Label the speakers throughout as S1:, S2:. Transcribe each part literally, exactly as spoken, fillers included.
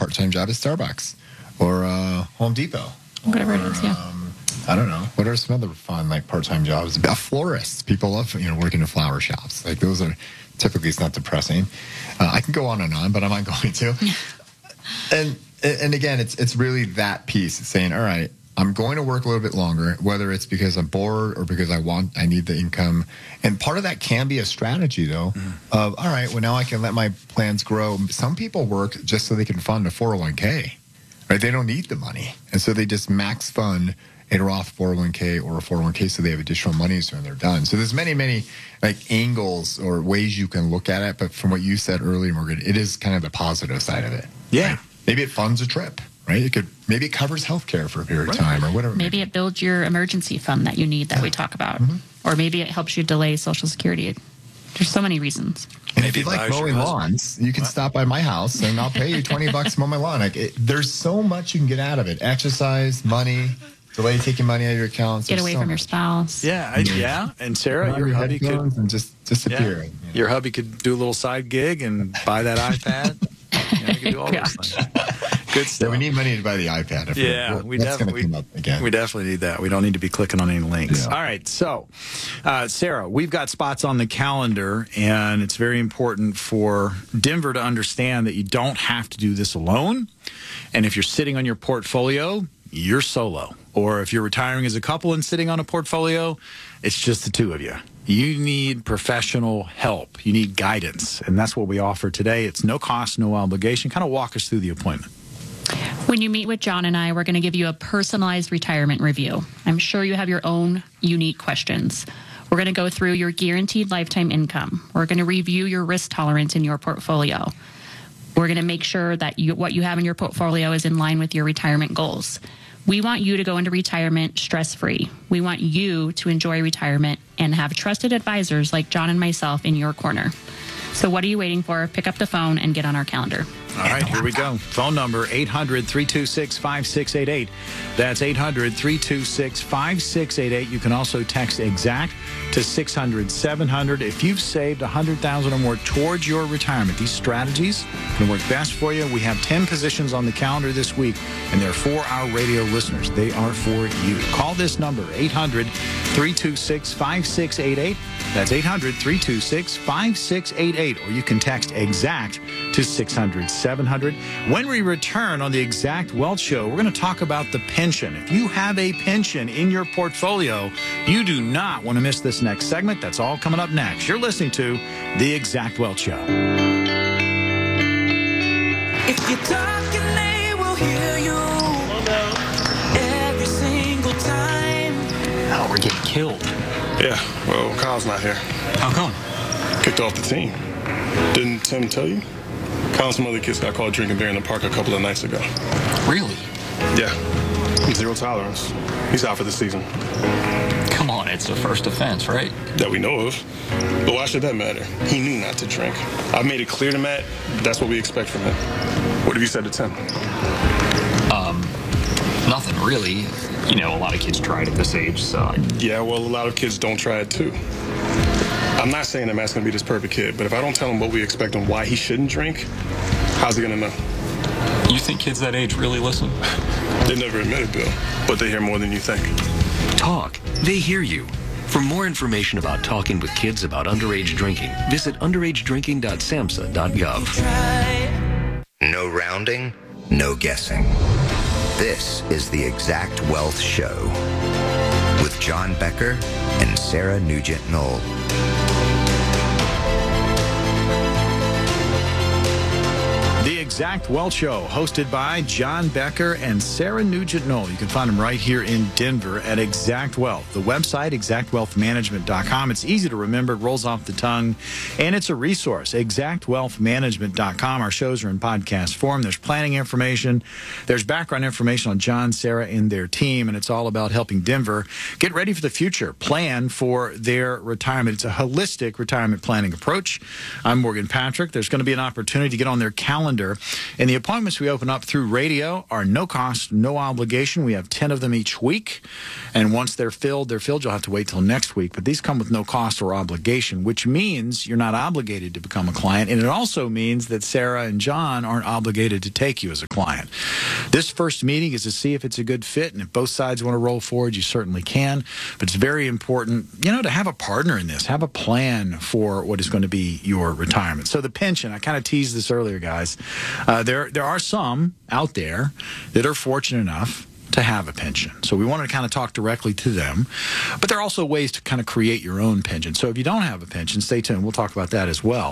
S1: part-time job at Starbucks or uh, Home Depot.
S2: Whatever
S1: or,
S2: it is, yeah.
S1: Um, I don't know. What are some other fun, like, part-time jobs? A florist. People love, you know, working in flower shops. Like, those are, typically, it's not depressing. Uh, I can go on and on, but I'm not going to. and and again, it's it's really that piece. It's saying, all right, I'm going to work a little bit longer, whether it's because I'm bored or because I want, I need the income. And part of that can be a strategy, though, mm. of, all right, well, now I can let my plans grow. Some people work just so they can fund a four oh one k, right? They don't need the money. And so they just max fund a Roth four oh one k or a four oh one k so they have additional money when they're done. So there's many, many like angles or ways you can look at it. But from what you said earlier, Morgan, it is kind of the positive side of it.
S3: Yeah.
S1: Right? Maybe it funds a trip. Right? It could maybe it covers healthcare for a period right. of time or whatever.
S2: Maybe it builds your emergency fund that you need that yeah. we talk about, mm-hmm. or maybe it helps you delay Social Security. There's so many reasons.
S1: And if you like mowing lawns, you can what? stop by my house and I'll pay you twenty bucks to mow my lawn. Like it, there's so much you can get out of it: exercise, money, delay taking money out of your accounts.
S2: Get away
S1: so
S2: from
S1: much.
S2: your spouse.
S3: Yeah, I, yeah. And Sarah, your hubby could
S1: and just disappear.
S3: Yeah. Your hubby could do a little side gig and buy that iPad. You know, you could do all those things. Good stuff.
S1: Yeah, we need money to buy the iPad.
S3: Yeah,
S1: we're,
S3: we,
S1: that's
S3: definitely,
S1: come up again.
S3: we definitely need that. We don't need to be clicking on any links.
S1: Yeah.
S3: All right, so, uh, Sarah, we've got spots on the calendar, and it's very important for Denver to understand that you don't have to do this alone. And if you're sitting on your portfolio, you're solo. Or if you're retiring as a couple and sitting on a portfolio, it's just the two of you. You need professional help. You need guidance. And that's what we offer today. It's no cost, no obligation. Kind of walk us through the appointment.
S2: When you meet with John and I, we're going to give you a personalized retirement review. I'm sure you have your own unique questions. We're going to go through your guaranteed lifetime income. We're going to review your risk tolerance in your portfolio. We're going to make sure that you, what you have in your portfolio is in line with your retirement goals. We want you to go into retirement stress-free. We want you to enjoy retirement and have trusted advisors like John and myself in your corner. So what are you waiting for? Pick up the phone and get on our calendar.
S3: All right, here we go. Phone number eight hundred, three two six, five six eight eight. That's eight hundred, three two six, five six eight eight. You can also text EXACT to six hundred, seven hundred. If you've saved one hundred thousand dollars or more towards your retirement, these strategies can work best for you. We have ten positions on the calendar this week, and they're for our radio listeners. They are for you. Call this number, eight hundred, three two six, five six eight eight. That's eight hundred, three two six, five six eight eight. Or you can text EXACT to six hundred, seven hundred. When we return on the Exact Wealth Show, we're going to talk about the pension. If you have a pension in your portfolio, you do not want to miss this next segment. That's all coming up next. You're listening to the Exact Wealth Show.
S4: If you're talking, they will hear you every single time.
S5: Oh, we're getting killed.
S6: Yeah, well, Kyle's not here.
S5: How come?
S6: Kicked off the team. Didn't Tim tell you? Kyle and some other kids got caught drinking beer in the park a couple of nights ago.
S5: Really?
S6: Yeah. Zero tolerance. He's out for the season.
S5: Come on, it's a first offense, right?
S6: That we know of. But why should that matter? He knew not to drink. I've made it clear to Matt that's what we expect from him. What have you said to Tim?
S5: Um, nothing really. You know, a lot of kids try it at this age, so... I...
S6: Yeah, well, a lot of kids don't try it, too. I'm not saying that Matt's going to be this perfect kid, but if I don't tell him what we expect and why he shouldn't drink, how's he going to know?
S5: You think kids that age really listen?
S6: They never admit it, Bill, but they hear more than you think.
S7: Talk. They hear you. For more information about talking with kids about underage drinking, visit underage drinking dot samhsa dot gov.
S8: No rounding, no guessing. This is the Exact Wealth Show with John Becker and Sarah Nugent-Knoll.
S3: The Exact Wealth Show, hosted by John Becker and Sarah Nugent-Knoll. You can find them right here in Denver at Exact Wealth. The website, exact wealth management dot com. It's easy to remember, it rolls off the tongue, and it's a resource, exact wealth management dot com. Our shows are in podcast form. There's planning information. There's background information on John, Sarah, and their team, and it's all about helping Denver get ready for the future, plan for their retirement. It's a holistic retirement planning approach. I'm Morgan Patrick. There's going to be an opportunity to get on their calendar And the appointments we open up through radio are no cost, no obligation. We have ten of them each week. And once they're filled, they're filled. You'll have to wait till next week. But these come with no cost or obligation, which means you're not obligated to become a client. And it also means that Sarah and John aren't obligated to take you as a client. This first meeting is to see if it's a good fit. And if both sides want to roll forward, you certainly can. But it's very important, you know, to have a partner in this, have a plan for what is going to be your retirement. So the pension, I kind of teased this earlier, guys. Uh, there, there are some out there that are fortunate enough to have a pension. So we wanted to kind of talk directly to them. But there are also ways to kind of create your own pension. So if you don't have a pension, stay tuned. We'll talk about that as well.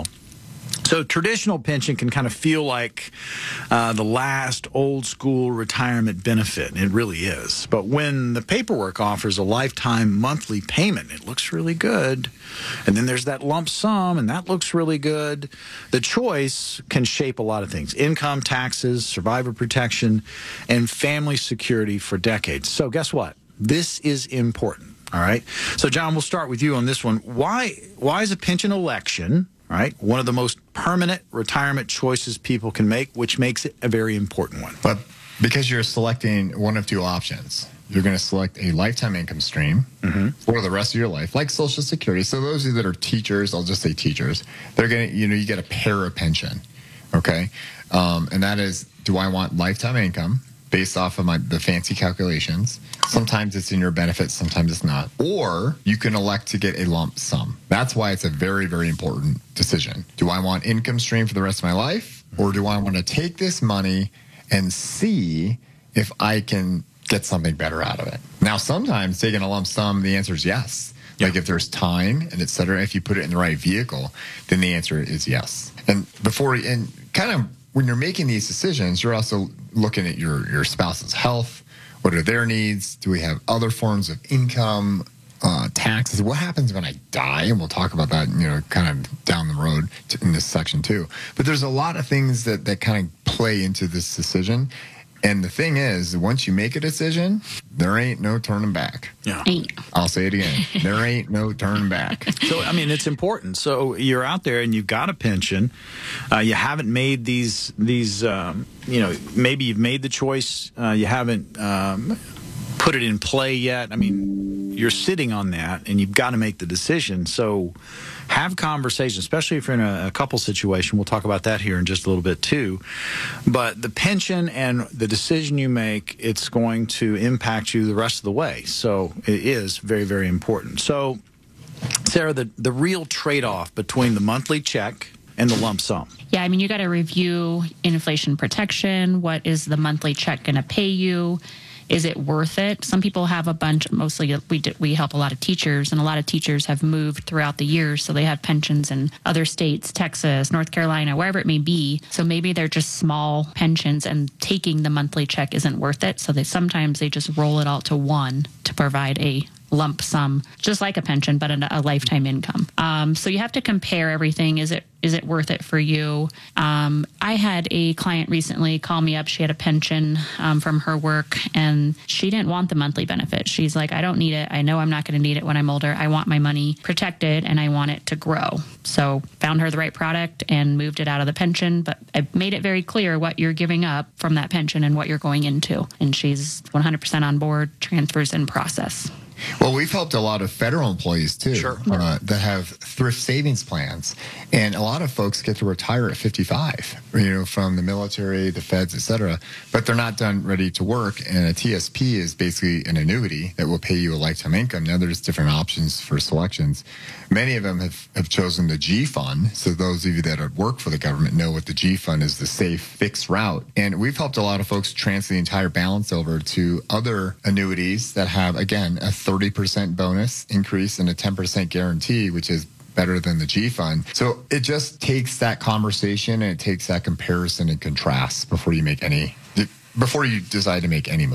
S3: So traditional pension can kind of feel like uh, the last old school retirement benefit. It really is. But when the paperwork offers a lifetime monthly payment, it looks really good. And then there's that lump sum, and that looks really good. The choice can shape a lot of things: income, taxes, survivor protection, and family security for decades. So guess what? This is important. All right. So, John, we'll start with you on this one. Why, why is a pension election, right, one of the most permanent retirement choices people can make, which makes it a very important one?
S1: But because you're selecting one of two options. You're going to select a lifetime income stream mm-hmm. for the rest of your life, like Social Security. So those of you that are teachers, I'll just say teachers, they're going to, you know, you get a para pension, okay? Um, and that is, do I want lifetime income based off of my the fancy calculations? Sometimes it's in your benefits, sometimes it's not. Or you can elect to get a lump sum. That's why it's a very, very important decision. Do I want income stream for the rest of my life? Or do I want to take this money and see if I can get something better out of it? Now, sometimes taking a lump sum, the answer is yes. Yeah. Like if there's time and et cetera, if you put it in the right vehicle, then the answer is yes. And before, and kind of when you're making these decisions, you're also looking at your, your spouse's health. What are their needs? Do we have other forms of income, uh, taxes? What happens when I die? And we'll talk about that, you know, kind of down the road in this section too. But there's a lot of things that, that kind of play into this decision. And the thing is, once you make a decision, there ain't no turning back.
S3: Yeah.
S2: Ain't.
S1: I'll say it again. There ain't no turning back.
S3: So, I mean, it's important. So you're out there and you've got a pension. Uh, you haven't made these, these um, you know, maybe you've made the choice. Uh, you haven't um, put it in play yet. I mean, you're sitting on that and you've got to make the decision. So have conversations, especially if you're in a, a couple situation. We'll talk about that here in just a little bit too. But the pension and the decision you make, it's going to impact you the rest of the way. So it is very, very important. So, Sarah, the, the real trade-off between the monthly check and the lump sum.
S2: Yeah, I mean, you got to review inflation protection. What is the monthly check going to pay you? Is it worth it? Some people have a bunch, mostly we do, we help a lot of teachers, and a lot of teachers have moved throughout the years, so they have pensions in other states, Texas, North Carolina, wherever it may be. So maybe they're just small pensions, and taking the monthly check isn't worth it. So they sometimes they just roll it all to one to provide a lump sum, just like a pension, but a, a lifetime income. Um, so you have to compare everything. Is it is it worth it for you? Um, I had a client recently call me up. She had a pension um, from her work, and she didn't want the monthly benefit. She's like, I don't need it. I know I'm not going to need it when I'm older. I want my money protected, and I want it to grow. So found her the right product and moved it out of the pension, but I made it very clear what you're giving up from that pension and what you're going into. And she's one hundred percent on board, transfers in process.
S1: Well, we've helped a lot of federal employees, too,
S3: sure.
S1: uh, that have thrift savings plans. And a lot of folks get to retire at fifty-five, you know, from the military, the feds, et cetera. But they're not done ready to work. And a T S P is basically an annuity that will pay you a lifetime income. Now, there's different options for selections. Many of them have, have chosen the G Fund. So those of you that are, work for the government know what the G Fund is, the safe, fixed route. And we've helped a lot of folks transfer the entire balance over to other annuities that have, again, a thirty percent bonus increase and a ten percent guarantee, which is better than the G Fund. So it just takes that conversation and it takes that comparison and contrast before you make any, before you decide to make any move.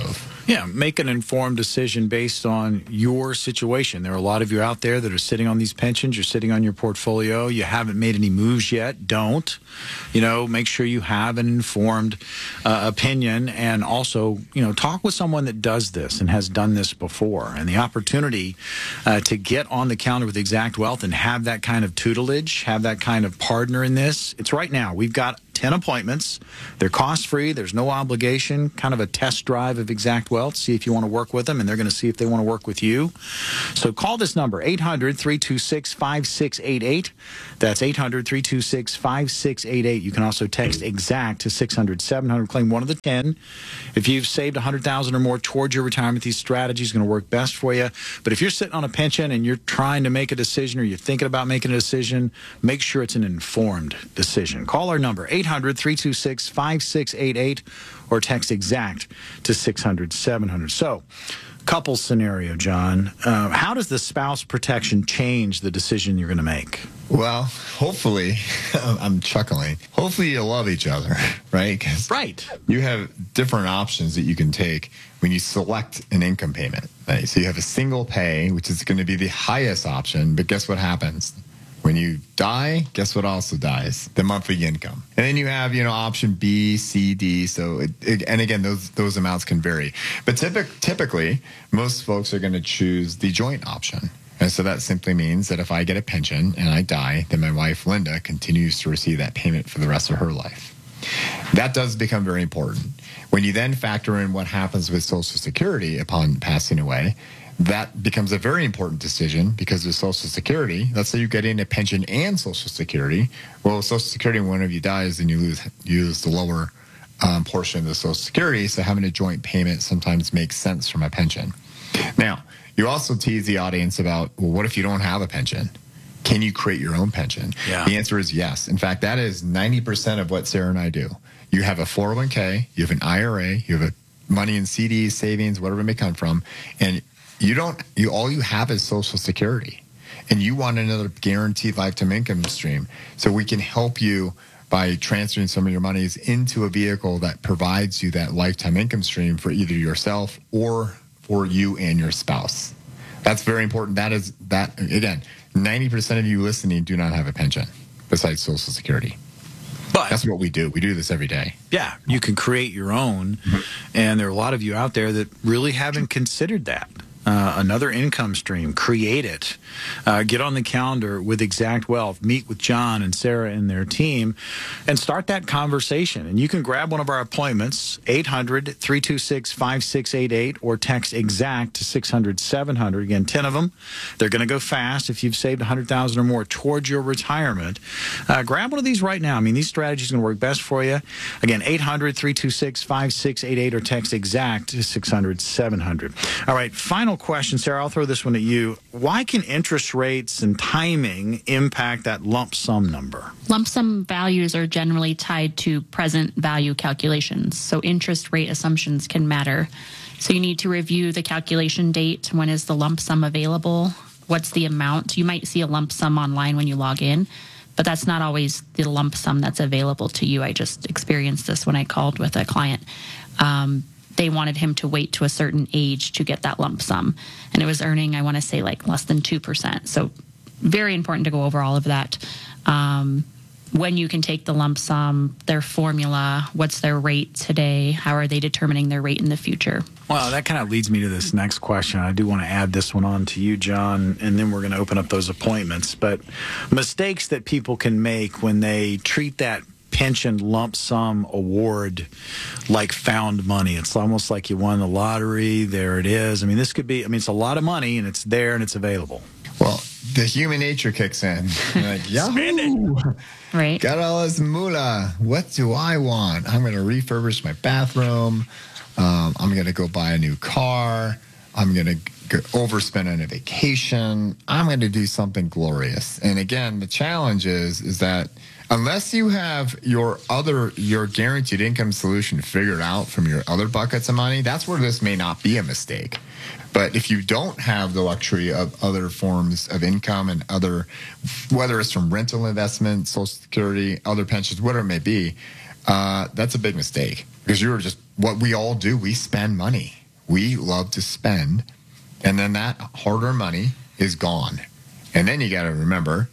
S3: Yeah, make an informed decision based on your situation. There are a lot of you out there that are sitting on these pensions. You're sitting on your portfolio. You haven't made any moves yet. Don't. You know, make sure you have an informed uh, opinion, and also, you know, talk with someone that does this and has done this before. And the opportunity uh, to get on the calendar with Exact Wealth and have that kind of tutelage, have that kind of partner in this, it's right now. We've got ten appointments. They're cost-free. There's no obligation, kind of a test drive of Exact Wealth. See if you want to work with them, and they're going to see if they want to work with you. So call this number, eight hundred, three two six, five six eight eight. That's eight hundred, three two six, five six eight eight. You can also text EXACT to six hundred, seven hundred. Claim one of the ten. If you've saved one hundred thousand dollars or more towards your retirement, these strategies are going to work best for you. But if you're sitting on a pension and you're trying to make a decision, or you're thinking about making a decision, make sure it's an informed decision. Call our number, eight hundred, three two six, five six eight eight, or text EXACT to six hundred, seven hundred. So, couple scenario, John. Uh, how does the spouse protection change the decision you're going to make?
S1: Well, hopefully, I'm chuckling. Hopefully you love each other, right? 'Cause
S3: right.
S1: You have different options that you can take when you select an income payment. Right? So you have a single pay, which is going to be the highest option, but guess what happens? When you die, guess what also dies? The monthly income. And then you have, you know, option B, C, D. So, it, it, and again, those those amounts can vary. But typic, typically, most folks are going to choose the joint option. And so that simply means that if I get a pension and I die, then my wife, Linda, continues to receive that payment for the rest of her life. That does become very important. When you then factor in what happens with Social Security upon passing away, that becomes a very important decision, because with Social Security, let's say you get in a pension and Social Security. Well, Social Security, when one of you dies, then you lose, you lose the lower um, portion of the Social Security. So having a joint payment sometimes makes sense from a pension. Now, you also tease the audience about, well, what if you don't have a pension? Can you create your own pension?
S3: Yeah.
S1: The answer is yes. In fact, that is ninety percent of what Sarah and I do. You have a four oh one k, you have an I R A, you have a money in C Ds, savings, whatever it may come from, and You don't, you, all you have is Social Security, and you want another guaranteed lifetime income stream. So we can help you by transferring some of your monies into a vehicle that provides you that lifetime income stream for either yourself or for you and your spouse. That's very important. That is, that, again, ninety percent of you listening do not have a pension besides Social Security.
S3: But
S1: that's what we do. We do this every day.
S3: Yeah, you can create your own, and there are a lot of you out there that really haven't considered that. Uh, another income stream, create it. Uh, get on the calendar with Exact Wealth. Meet with John and Sarah and their team and start that conversation. And you can grab one of our appointments, eight hundred, three two six, five six eight eight, or text EXACT to six hundred, seven hundred. Again, ten of them. They're going to go fast. If you've saved one hundred thousand dollars or more towards your retirement, uh, grab one of these right now. I mean, these strategies are going to work best for you. Again, eight hundred, three two six, five six eight eight, or text EXACT to six hundred, seven hundred. All right, final question, Sarah, I'll throw this one at you. Why can interest rates and timing impact that lump sum number?
S2: Lump sum values are generally tied to present value calculations, so interest rate assumptions can matter. So you need to review the calculation date. When is the lump sum available? What's the amount? You might see a lump sum online when you log in, but that's not always the lump sum that's available to you. I just experienced this when I called with a client. Um, they wanted him to wait to a certain age to get that lump sum. And it was earning, I want to say, like less than two percent. So very important to go over all of that. Um, when you can take the lump sum, their formula, what's their rate today, how are they determining their rate in the future?
S3: Well, that kind of leads me to this next question. I do want to add this one on to you, John, and then we're going to open up those appointments. But mistakes that people can make when they treat that pension lump sum award like found money. It's almost like you won the lottery. There it is. I mean, this could be, I mean, it's a lot of money, and it's there and it's available.
S1: Well, the human nature kicks in. You're like, Yahoo!
S2: Right.
S1: Got all this moolah. What do I want? I'm going to refurbish my bathroom. Um, I'm going to go buy a new car. I'm going to overspend on a vacation. I'm going to do something glorious. And again, the challenge is, is that unless you have your other, your guaranteed income solution figured out from your other buckets of money, that's where this may not be a mistake. But if you don't have the luxury of other forms of income and other, whether it's from rental investment, Social Security, other pensions, whatever it may be, uh, that's a big mistake. Because you're just, what we all do, we spend money. we love to spend, and then that hard-earned money is gone. And then you got to remember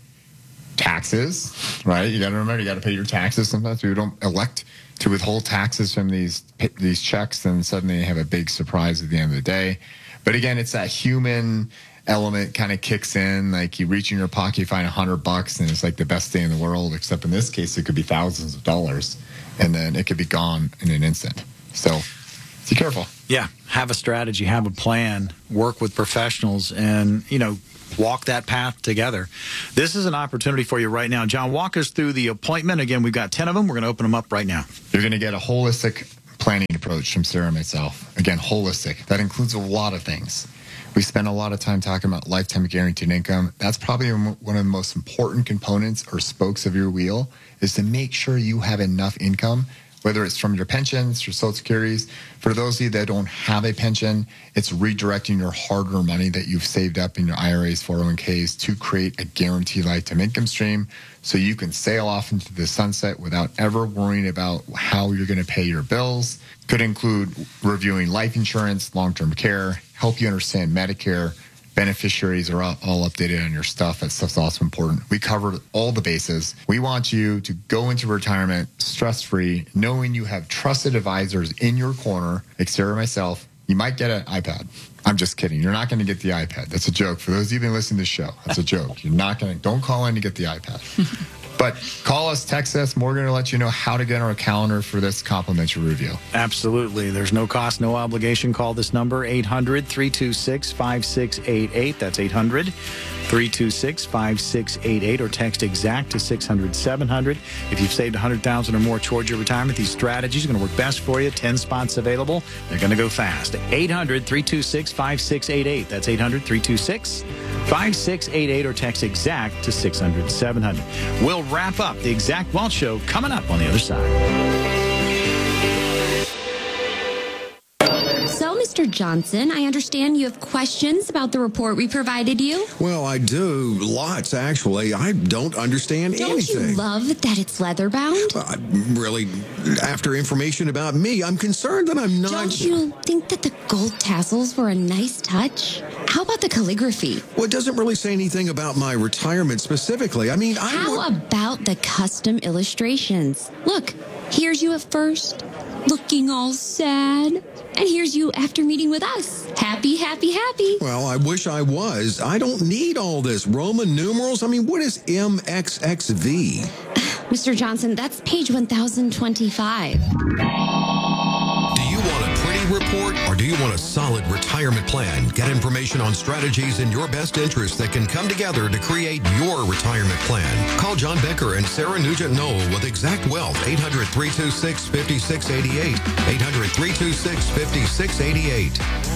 S1: taxes, right? You got to remember you got to pay your taxes. Sometimes we don't elect to withhold taxes from these these checks, and suddenly you have a big surprise at the end of the day. But again, it's that human element kind of kicks in. Like you reach in your pocket, you find a hundred bucks, and it's like the best day in the world. Except in this case, it could be thousands of dollars, and then it could be gone in an instant. So be careful.
S3: Yeah, have a strategy, have a plan, work with professionals, and, you know, walk that path together. This is an opportunity for you right now. John, walk us through the appointment. Again, we've got ten of them. We're going to open them up right now.
S1: You're going to get a holistic planning approach from Sarah and myself. Again, holistic. That includes a lot of things. We spend a lot of time talking about lifetime guaranteed income. That's probably one of the most important components or spokes of your wheel, is to make sure you have enough income, whether it's from your pensions, your Social Securities. For those of you that don't have a pension, it's redirecting your hard-earned money that you've saved up in your I R As, four oh one Ks to create a guaranteed lifetime income stream so you can sail off into the sunset without ever worrying about how you're going to pay your bills. Could include reviewing life insurance, long-term care, help you understand Medicare. Beneficiaries are all, all updated on your stuff. That stuff's also important. We covered all the bases. We want you to go into retirement stress-free, knowing you have trusted advisors in your corner, like Sarah and myself. You might get an iPad. I'm just kidding. You're not going to get the iPad. That's a joke. For those of you who've been listening to the show, that's a joke. You're not going to, don't call in to get the iPad. But call us, text us. We're going to let you know how to get on our calendar for this complimentary review.
S3: Absolutely. There's no cost, no obligation. Call this number, eight hundred, three two six, five six eight eight. That's eight hundred, three two six, five six eight eight, or text exact to six hundred, seven hundred. If you've saved one hundred thousand dollars or more towards your retirement, these strategies are going to work best for you. ten spots available. They're going to go fast. eight hundred, three two six, five six eight eight. That's eight hundred, three two six, five six eight eight, or text exact to six hundred, seven hundred. We'll wrap up the Exact Wealth Show coming up on the other side.
S9: So, Mister Johnson, I understand you have questions about the report we provided you.
S10: Well, I do. Lots, actually. I don't understand
S9: Don't
S10: anything.
S9: Don't you love that it's leather-bound?
S10: Uh, really, after information about me, I'm concerned that I'm not...
S9: Don't you think that the gold tassels were a nice touch? How about the calligraphy?
S10: Well, it doesn't really say anything about my retirement specifically. I mean, I
S9: How
S10: would...
S9: about the custom illustrations? Look, here's you at first, looking all sad. And here's you after meeting with us. Happy, happy, happy.
S10: Well, I wish I was. I don't need all this Roman numerals. I mean, what is M X X V?
S9: Mister Johnson, that's page one thousand twenty-five.
S11: Do you want a pretty report or do you want a solid retirement plan? Get information on strategies in your best interest that can come together to create your retirement plan. Call John Becker and Sarah Nugent-Knoll with Exact Wealth, eight hundred, three two six, five six eight eight, eight hundred, three two six, five six eight eight.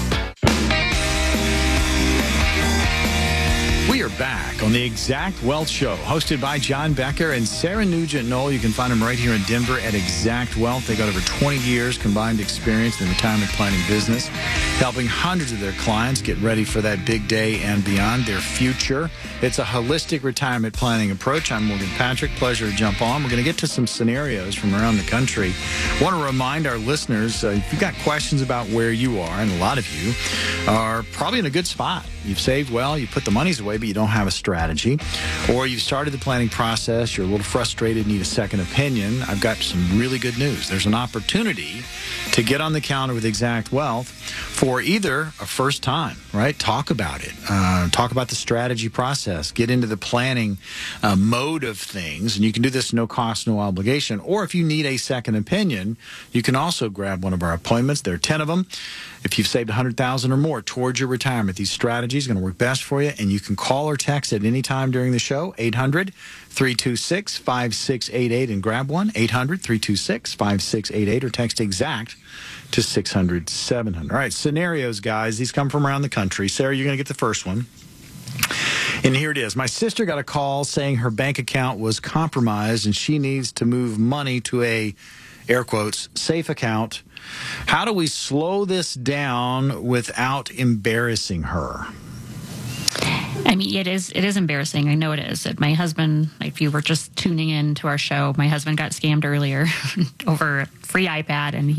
S3: We are back on the Exact Wealth Show, hosted by John Becker and Sarah Nugent-Knoll. You can find them right here in Denver at Exact Wealth. They got over twenty years combined experience in the retirement planning business, helping hundreds of their clients get ready for that big day and beyond, their future. It's a holistic retirement planning approach. I'm Morgan Patrick. Pleasure to jump on. We're going to get to some scenarios from around the country. I want to remind our listeners, uh, if you've got questions about where you are, and a lot of you are probably in a good spot. You've saved well, you put the monies away, but you don't have a strategy, or you've started the planning process, you're a little frustrated, need a second opinion. I've got some really good news. There's an opportunity to get on the calendar with Exact Wealth for either a first time, right? Talk about it. Uh, talk about the strategy process. Get into the planning uh, mode of things, and you can do this no cost, no obligation. Or if you need a second opinion, you can also grab one of our appointments. There are ten of them. If you've saved one hundred thousand dollars or more towards your retirement, these strategies are going to work best for you, and you can call or text at any time during the show, eight hundred, three two six, five six eight eight, and grab one, eight hundred, three two six, five six eight eight, or text exact to six hundred, seven hundred. All right, scenarios, guys. These come from around the country. Sarah, you're going to get the first one. And here it is. My sister got a call saying her bank account was compromised and she needs to move money to a, air quotes, safe account. How do we slow this down without embarrassing her?
S2: I mean, it is it is embarrassing. I know it is. My husband, if you were just tuning in to our show, my husband got scammed earlier over a free iPad, and he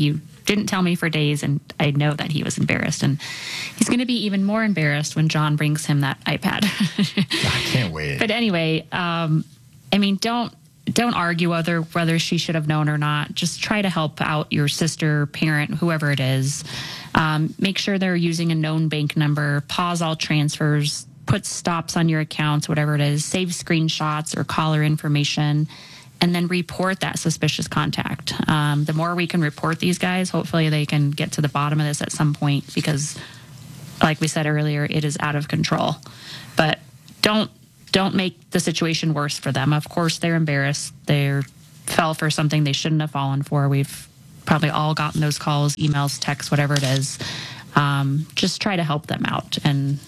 S2: didn't tell me for days, and I know that he was embarrassed. And he's going to be even more embarrassed when John brings him that iPad.
S1: I can't wait.
S2: But anyway, um, I mean, don't don't argue whether whether she should have known or not. Just try to help out your sister, parent, whoever it is. Um, make sure they're using a known bank number. Pause all transfers. Put stops on your accounts, whatever it is. Save screenshots or caller information, and then report that suspicious contact. Um, the more we can report these guys, hopefully they can get to the bottom of this at some point, because, like we said earlier, it is out of control. But don't don't make the situation worse for them. Of course, they're embarrassed. They fell for something they shouldn't have fallen for. We've probably all gotten those calls, emails, texts, whatever it is. Um, just try to help them out and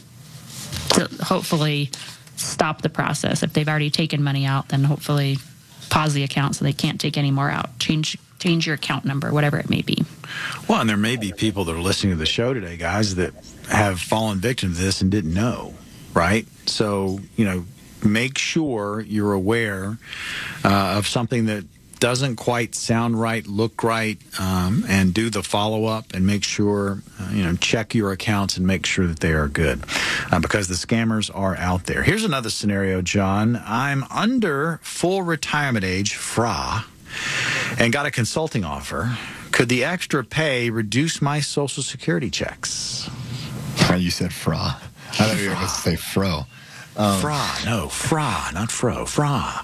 S2: to hopefully stop the process. If they've already taken money out, then hopefully pause the account so they can't take any more out. Change change your account number, whatever it may be.
S3: Well, and there may be people that are listening to the show today, guys, that have fallen victim to this and didn't know, right? So, you know, make sure you're aware uh, of something that doesn't quite sound right, look right, um, and do the follow-up and make sure, uh, you know, check your accounts and make sure that they are good, uh, because the scammers are out there. Here's another scenario, John. I'm under full retirement age, F R A, and got a consulting offer. Could the extra pay reduce my Social Security checks?
S1: You said F R A. I thought you were going to say Fro. Um,
S3: F R A, no, F R A, not Fro, F R A.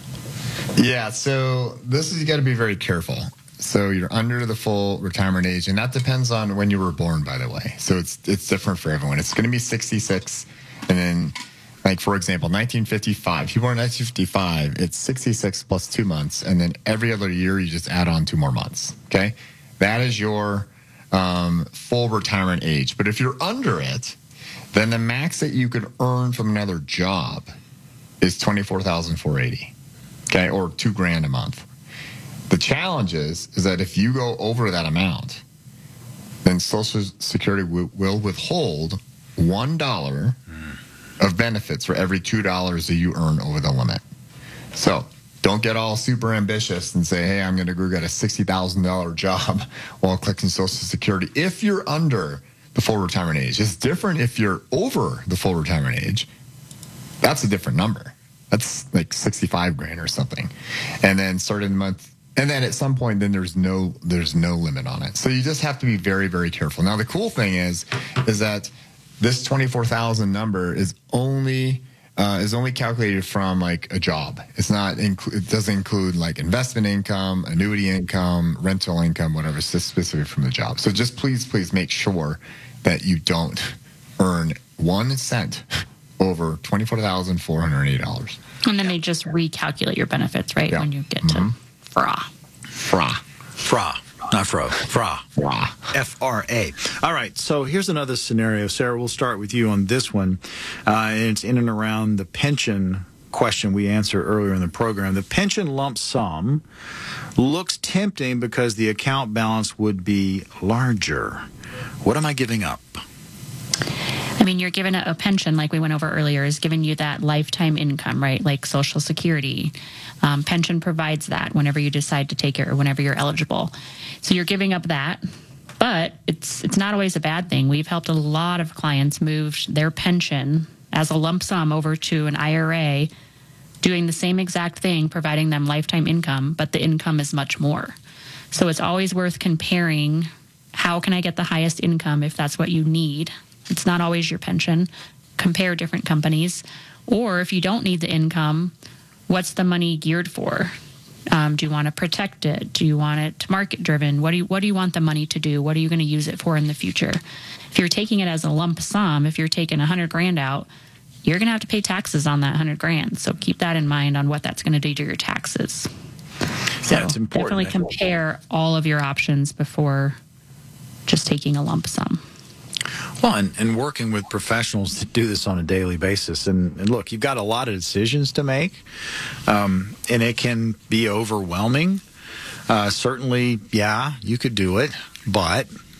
S1: Yeah, so this is, you got to be very careful. So you're under the full retirement age, and that depends on when you were born, by the way. So it's it's different for everyone. It's going to be sixty-six, and then, like, for example, nineteen fifty-five. If you were born in nineteen fifty-five, it's sixty-six plus two months, and then every other year you just add on two more months, okay? That is your um, full retirement age. But if you're under it, then the max that you could earn from another job is twenty-four thousand four hundred eighty dollars. Okay, or two grand a month. The challenge is, is that if you go over that amount, then Social Security w- will withhold one dollar of benefits for every two dollars that you earn over the limit. So don't get all super ambitious and say, hey, I'm going to go get a sixty thousand dollars job while collecting Social Security. If you're under the full retirement age, it's different if you're over the full retirement age. That's a different number. That's like sixty-five grand or something. And then starting the month, and then at some point, then there's no there's no limit on it. So you just have to be very, very careful. Now, the cool thing is, is that this twenty-four thousand number is only uh, is only calculated from like a job. It's not inclu- it doesn't include like investment income, annuity income, rental income, whatever. It's just specific from the job. So just please, please make sure that you don't earn one cent over twenty-four thousand four hundred eighty dollars.
S2: And then they just recalculate your benefits, right,
S1: yeah.
S2: when you get
S1: mm-hmm.
S2: to F R A.
S1: F R A.
S3: F R A, not Fro. F R A.
S1: F R A.
S3: F R A. All right, so here's another scenario. Sarah, we'll start with you on this one. Uh, and it's in and around the pension question we answered earlier in the program. The pension lump sum looks tempting because the account balance would be larger. What am I giving up?
S2: I mean, you're given a, a pension, like we went over earlier, is giving you that lifetime income, right? Like Social Security. Um, pension provides that whenever you decide to take it or whenever you're eligible. So you're giving up that, but it's it's not always a bad thing. We've helped a lot of clients move their pension as a lump sum over to an I R A, doing the same exact thing, providing them lifetime income, but the income is much more. So it's always worth comparing, how can I get the highest income if that's what you need? It's not always your pension. Compare different companies. Or if you don't need the income, what's the money geared for? Um, do you want to protect it? Do you want it market driven? What do you, what do you want the money to do? What are you going to use it for in the future? If you're taking it as a lump sum, if you're taking a hundred grand out, you're going to have to pay taxes on that hundred grand. So keep that in mind on what that's going to do to your taxes. So
S3: yeah, it's important.
S2: Definitely compare all of your options before just taking a lump sum.
S3: Well, and, and working with professionals to do this on a daily basis. And, and look, you've got a lot of decisions to make, um, and it can be overwhelming. Uh, certainly, yeah, you could do it, but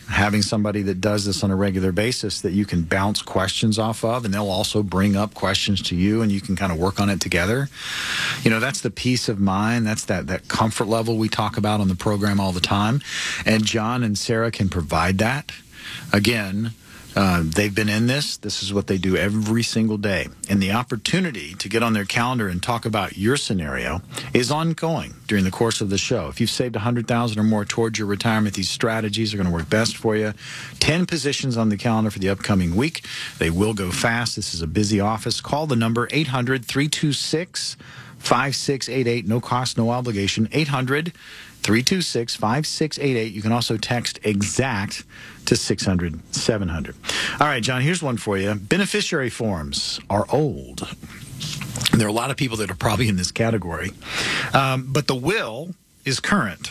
S3: having somebody that does this on a regular basis that you can bounce questions off of, and they'll also bring up questions to you, and you can kind of work on it together. You know, that's the peace of mind. That's that, that comfort level we talk about on the program all the time. And John and Sarah can provide that. Again, Uh, they've been in this. This is what they do every single day. And the opportunity to get on their calendar and talk about your scenario is ongoing during the course of the show. If you've saved one hundred thousand dollars or more towards your retirement, these strategies are going to work best for you. ten positions on the calendar for the upcoming week. They will go fast. This is a busy office. Call the number eight hundred, three two six, five six eight eight. No cost, no obligation. eight hundred, three two six, five six eight eight. You can also text EXACT to six hundred, seven hundred. All right, John, here's one for you. Beneficiary forms are old. There are a lot of people that are probably in this category. Um, but the will is current.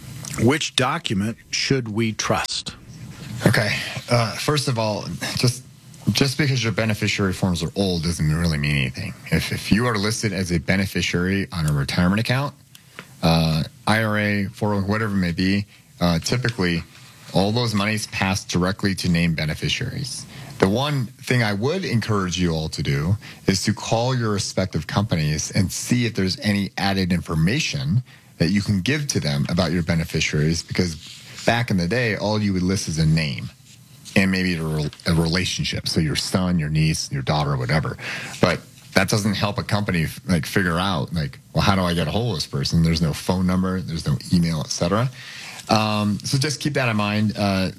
S3: Which document should we trust?
S1: Okay. Uh, first of all, just just because your beneficiary forms are old doesn't really mean anything. If, if you are listed as a beneficiary on a retirement account, uh, I R A, four oh one, whatever it may be, uh, typically all those monies pass directly to named beneficiaries. The one thing I would encourage you all to do is to call your respective companies and see if there's any added information that you can give to them about your beneficiaries, because back in the day, all you would list is a name and maybe a, a relationship. So your son, your niece, your daughter, whatever. But that doesn't help a company like figure out like, well, how do I get a hold of this person? There's no phone number, there's no email, et cetera. Um, so just keep that in mind. Uh,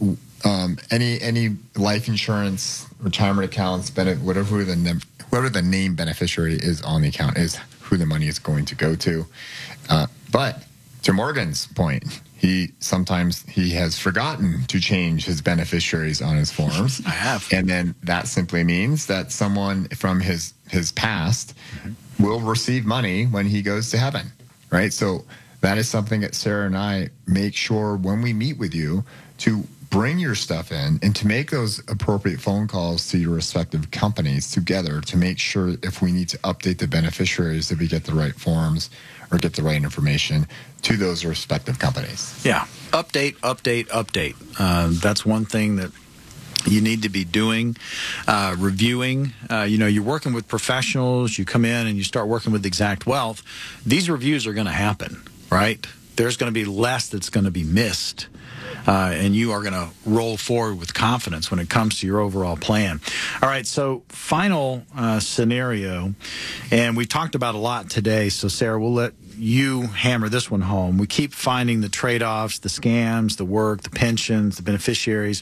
S1: um, any any life insurance, retirement accounts, benefit, whatever the whatever the name beneficiary is on the account is who the money is going to go to. Uh, but to Morgan's point, he sometimes he has forgotten to change his beneficiaries on his forms.
S3: I have,
S1: and then that simply means that someone from his his past mm-hmm. will receive money when he goes to heaven, right? So that is something that Sarah and I make sure when we meet with you to bring your stuff in and to make those appropriate phone calls to your respective companies together to make sure if we need to update the beneficiaries that we get the right forms or get the right information to those respective companies.
S3: Yeah. Update, update, update. Uh, that's one thing that you need to be doing, uh, reviewing. Uh, you know, you're working with professionals. You come in and you start working with Exact Wealth. These reviews are going to happen, right? There's going to be less that's going to be missed. Uh, and you are going to roll forward with confidence when it comes to your overall plan. All right, so final uh, scenario, and we talked about a lot today, so Sarah, we'll let you hammer this one home. We keep finding the trade-offs, the scams, the work, the pensions, the beneficiaries.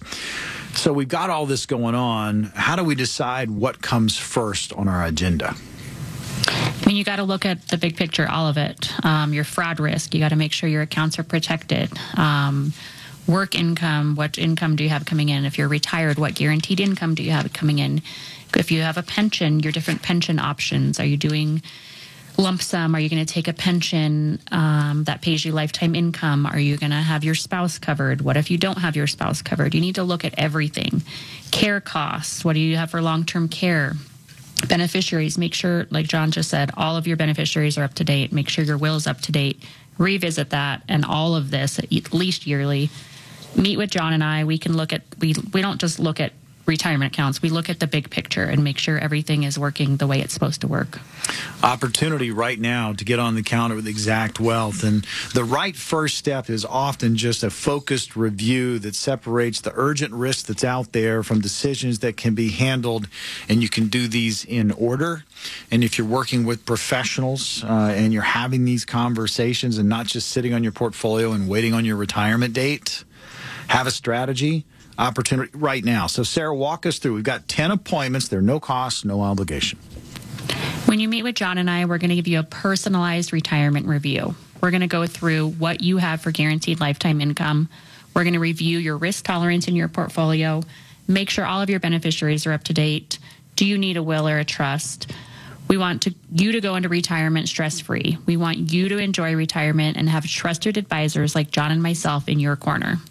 S3: So we've got all this going on. How do we decide what comes first on our agenda?
S2: I mean, you got to look at the big picture, all of it. Um, your fraud risk, you got to make sure your accounts are protected. Um, work income, what income do you have coming in? If you're retired, what guaranteed income do you have coming in? If you have a pension, your different pension options. Are you doing lump sum? Are you going to take a pension um, that pays you lifetime income? Are you going to have your spouse covered? What if you don't have your spouse covered? You need to look at everything. Care costs, what do you have for long-term care? Beneficiaries, make sure, like John just said, all of your beneficiaries are up to date. Make sure your will is up to date. Revisit that, and all of this at least yearly. Meet with John and I. We can look at, we we don't just look at retirement accounts. We look at the big picture and make sure everything is working the way it's supposed to work.
S3: Opportunity right now to get on the counter with Exact Wealth. And the right first step is often just a focused review that separates the urgent risk that's out there from decisions that can be handled. And you can do these in order. And if you're working with professionals uh, and you're having these conversations and not just sitting on your portfolio and waiting on your retirement date, have a strategy. Opportunity right now. So, Sarah, walk us through. We've got ten appointments. They're no cost, no obligation.
S2: When you meet with John and I, we're going to give you a personalized retirement review. We're going to go through what you have for guaranteed lifetime income. We're going to review your risk tolerance in your portfolio, make sure all of your beneficiaries are up to date. Do you need a will or a trust? We want to, you to go into retirement stress-free. We want you to enjoy retirement and have trusted advisors like John and myself in your corner.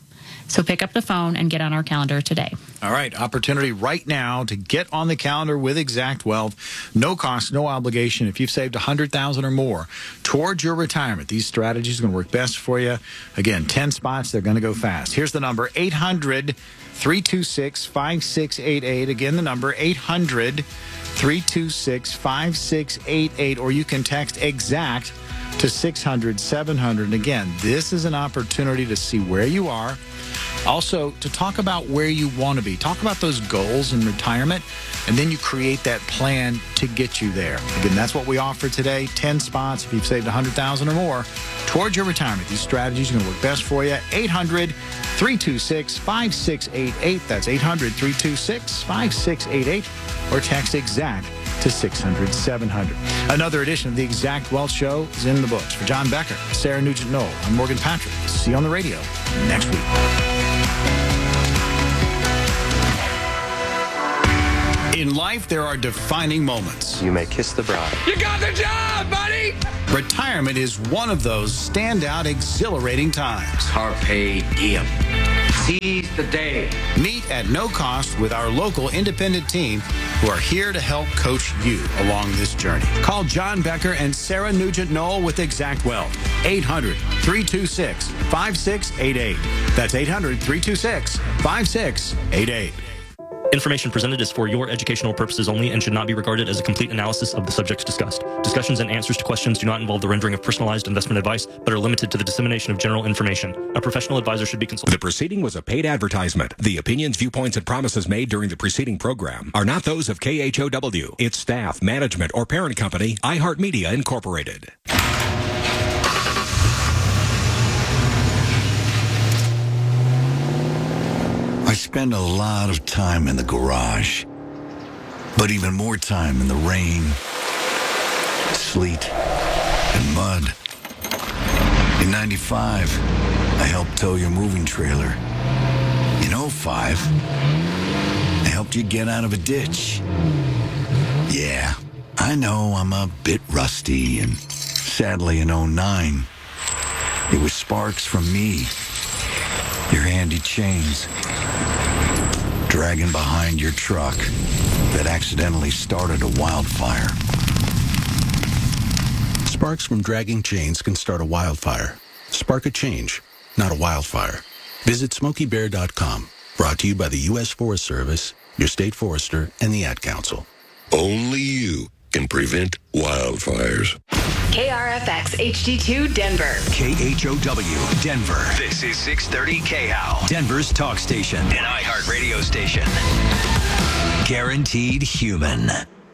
S2: So pick up the phone and get on our calendar today.
S3: All right, opportunity right now to get on the calendar with Exact Wealth. No cost, no obligation. If you've saved one hundred thousand dollars or more towards your retirement, these strategies are going to work best for you. Again, ten spots, they're going to go fast. Here's the number, eight hundred, three two six, five six eight eight. Again, the number, eight hundred, three two six, five six eight eight. Or you can text EXACT to six hundred, seven hundred. And again, this is an opportunity to see where you are. Also, to talk about where you want to be. Talk about those goals in retirement, and then you create that plan to get you there. Again, that's what we offer today. ten spots if you've saved one hundred thousand dollars or more towards your retirement. These strategies are going to work best for you. eight hundred, three two six, five six eight eight. That's eight hundred, three two six, five six eight eight. Or text EXACT to six hundred, seven hundred. Another edition of the Exact Wealth Show is in the books. For John Becker, Sarah Nugent-Knoll, I'm Morgan Patrick. See you on the radio next week. In life, there are defining moments.
S12: You may kiss the bride.
S3: You got the job, buddy! Retirement is one of those standout, exhilarating times.
S13: Carpe diem. Seize the day.
S3: Meet at no cost with our local independent team who are here to help coach you along this journey. Call John Becker and Sarah Nugent-Knoll with Exact Wealth. eight hundred, three two six, five six eight eight. That's eight hundred, three two six, five six eight eight.
S14: Information presented is for your educational purposes only and should not be regarded as a complete analysis of the subjects discussed. Discussions and answers to questions do not involve the rendering of personalized investment advice, but are limited to the dissemination of general information. A professional advisor should be consulted.
S11: The proceeding was a paid advertisement. The opinions, viewpoints, and promises made during the preceding program are not those of K H O W, its staff, management, or parent company, iHeartMedia Incorporated.
S15: I spend a lot of time in the garage, but even more time in the rain, sleet, and mud. In ninety-five, I helped tow your moving trailer. In oh five, I helped you get out of a ditch. Yeah, I know I'm a bit rusty, and sadly in oh nine, it was sparks from me, your handy chains, dragging behind your truck that accidentally started a wildfire.
S16: Sparks from dragging chains can start a wildfire. Spark a change, not a wildfire. Visit Smokey Bear dot com. Brought to you by the U S Forest Service, your state forester, and the Ad Council.
S17: Only you can prevent wildfires.
S18: K R F X H D two Denver.
S19: K H O W Denver. This is six thirty K H O W, Denver's talk station, an iHeart radio station. Guaranteed human.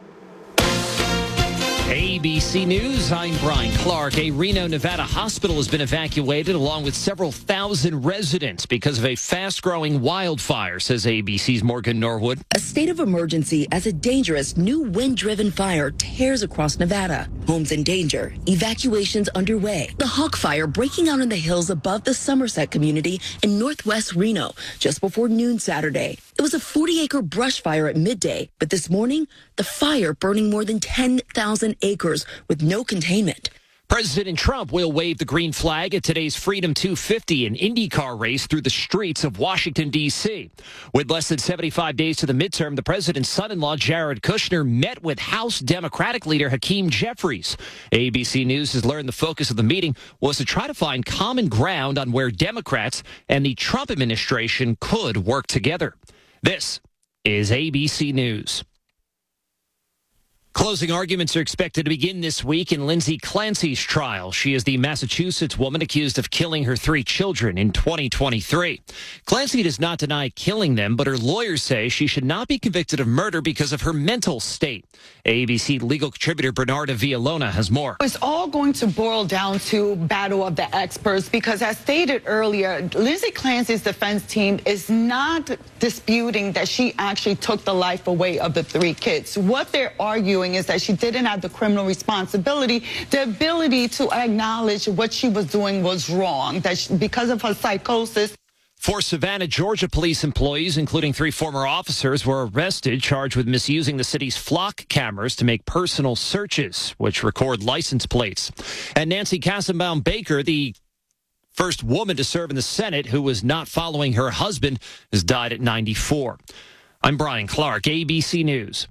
S20: A B C News, I'm Brian Clark. A Reno, Nevada hospital has been evacuated along with several thousand residents because of a fast-growing wildfire, says A B C's Morgan Norwood.
S21: A state of emergency as a dangerous new wind-driven fire tears across Nevada. Homes in danger, evacuations underway. The Hawk Fire breaking out in the hills above the Somerset community in northwest Reno just before noon Saturday. It was a forty-acre brush fire at midday, but this morning, the fire burning more than ten thousand acres with no containment.
S20: President Trump will wave the green flag at today's Freedom two fifty, an IndyCar race through the streets of Washington, D C. With less than seventy-five days to the midterm, the president's son-in-law, Jared Kushner, met with House Democratic leader Hakeem Jeffries. A B C News has learned the focus of the meeting was to try to find common ground on where Democrats and the Trump administration could work together. This is A B C News. Closing arguments are expected to begin this week in Lindsay Clancy's trial. She is the Massachusetts woman accused of killing her three children in twenty twenty-three. Clancy does not deny killing them, but her lawyers say she should not be convicted of murder because of her mental state. A B C legal contributor Bernarda Villalona has more.
S22: It's all going to boil down to battle of the experts because, as stated earlier, Lindsay Clancy's defense team is not disputing that she actually took the life away of the three kids. What they're arguing is that she didn't have the criminal responsibility, the ability to acknowledge what she was doing was wrong, that she, because of her psychosis.
S20: Four Savannah, Georgia police employees, including three former officers, were arrested, charged with misusing the city's flock cameras to make personal searches, which record license plates. And Nancy Kassenbaum Baker, the First woman to serve in the Senate who was not following her husband has died at ninety-four. I'm Brian Clark, A B C News.